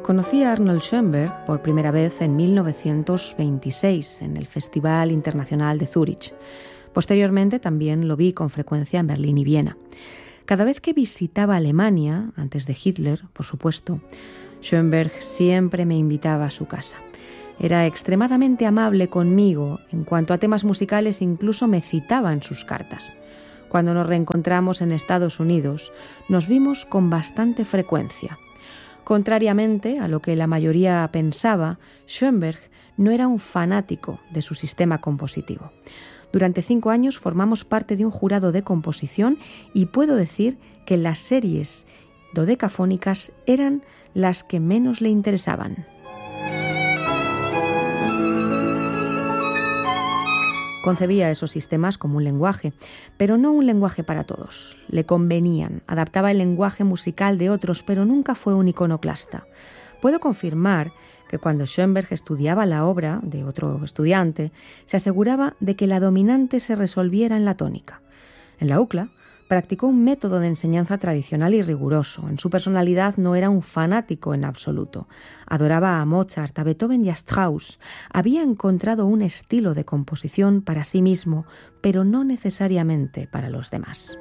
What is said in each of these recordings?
Conocí a Arnold Schoenberg por primera vez en 1926 en el Festival Internacional de Zúrich. Posteriormente también lo vi con frecuencia en Berlín y Viena. Cada vez que visitaba Alemania, antes de Hitler, por supuesto, Schoenberg siempre me invitaba a su casa. Era extremadamente amable conmigo. En cuanto a temas musicales, incluso me citaba en sus cartas. Cuando nos reencontramos en Estados Unidos, nos vimos con bastante frecuencia. Contrariamente a lo que la mayoría pensaba, Schoenberg no era un fanático de su sistema compositivo. Durante 5 años formamos parte de un jurado de composición y puedo decir que las series dodecafónicas eran las que menos le interesaban. Concebía esos sistemas como un lenguaje, pero no un lenguaje para todos. Le convenían, adaptaba el lenguaje musical de otros, pero nunca fue un iconoclasta. Puedo confirmar que cuando Schoenberg estudiaba la obra de otro estudiante, se aseguraba de que la dominante se resolviera en la tónica. En la UCLA practicó un método de enseñanza tradicional y riguroso. En su personalidad no era un fanático en absoluto. Adoraba a Mozart, a Beethoven y a Strauss. Había encontrado un estilo de composición para sí mismo, pero no necesariamente para los demás.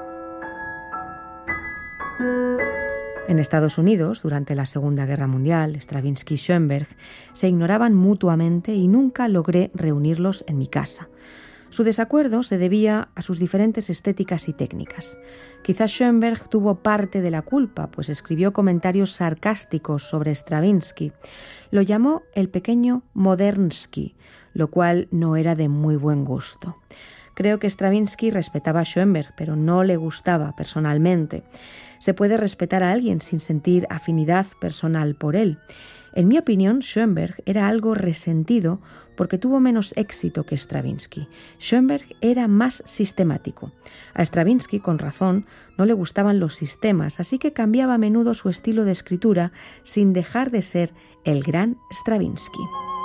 En Estados Unidos, durante la Segunda Guerra Mundial, Stravinsky y Schoenberg se ignoraban mutuamente y nunca logré reunirlos en mi casa. Su desacuerdo se debía a sus diferentes estéticas y técnicas. Quizás Schoenberg tuvo parte de la culpa, pues escribió comentarios sarcásticos sobre Stravinsky. Lo llamó el pequeño Modernsky, lo cual no era de muy buen gusto. Creo que Stravinsky respetaba a Schoenberg, pero no le gustaba personalmente. Se puede respetar a alguien sin sentir afinidad personal por él. En mi opinión, Schoenberg era algo resentido porque tuvo menos éxito que Stravinsky. Schoenberg era más sistemático. A Stravinsky, con razón, no le gustaban los sistemas, así que cambiaba a menudo su estilo de escritura sin dejar de ser el gran Stravinsky.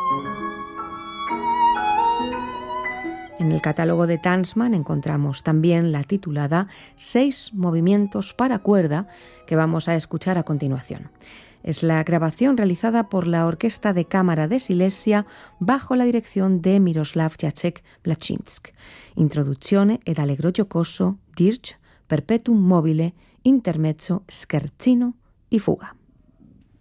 En el catálogo de Tansman encontramos también la titulada 6 movimientos para cuerda que vamos a escuchar a continuación. Es la grabación realizada por la Orquesta de Cámara de Silesia bajo la dirección de Miroslav Jacek-Blaczynsk. Introduzione ed allegro giocoso, dirge, perpetuum mobile, intermezzo, scherzino y fuga.